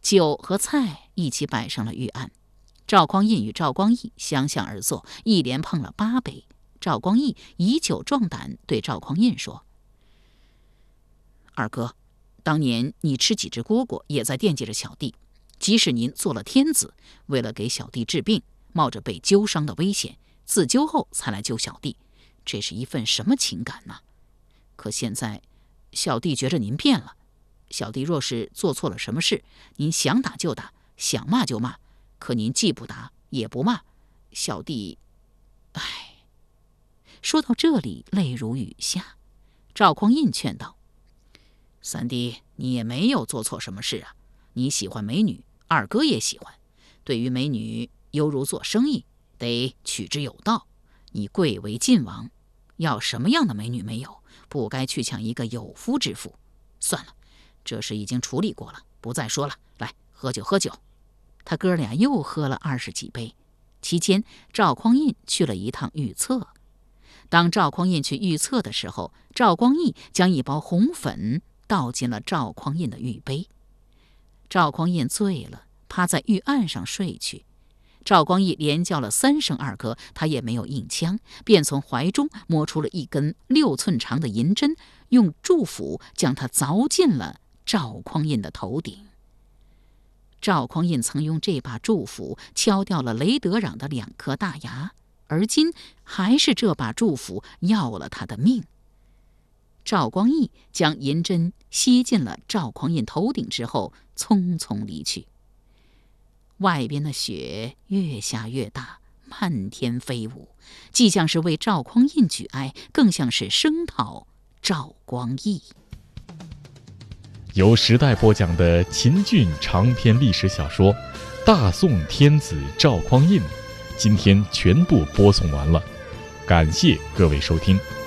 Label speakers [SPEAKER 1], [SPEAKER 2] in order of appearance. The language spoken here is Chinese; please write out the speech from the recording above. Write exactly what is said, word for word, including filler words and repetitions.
[SPEAKER 1] 酒和菜一起摆上了御案。赵匡胤与赵光义相向而坐，一连碰了八杯。赵光义以酒壮胆，对赵匡胤说：“二哥，当年你吃几只蝈蝈，也在惦记着小弟。即使您做了天子，为了给小弟治病，冒着被灸伤的危险，自灸后才来救小弟，这是一份什么情感呢？可现在，小弟觉着您变了。小弟若是做错了什么事，您想打就打，想骂就骂，可您既不打也不骂，小弟……唉。”说到这里，泪如雨下。赵匡胤劝道：“三弟，你也没有做错什么事啊。你喜欢美女，二哥也喜欢。对于美女，犹如做生意，得取之有道。你贵为晋王，要什么样的美女没有？不该去抢一个有夫之妇。算了，这事已经处理过了，不再说了。来，喝酒喝酒。”他哥俩又喝了二十几杯。期间，赵匡胤去了一趟御厕。当赵匡胤去御厕的时候，赵光义将一包红粉倒进了赵匡胤的御杯。赵匡胤醉了，趴在御案上睡去。赵光义连叫了三声二哥，他也没有应腔，便从怀中摸出了一根六寸长的银针，用祝斧将它凿进了赵匡胤的头顶。赵匡胤曾用这把祝斧敲掉了雷德壤的两颗大牙，而今还是这把祝斧要了他的命。赵光义将银针吸进了赵匡胤头顶之后，匆匆离去。外边的雪越下越大，漫天飞舞，既像是为赵匡胤举哀，更像是声讨赵光义。
[SPEAKER 2] 由时代播讲的秦俊长篇历史小说《大宋天子赵匡胤》，今天全部播送完了，感谢各位收听。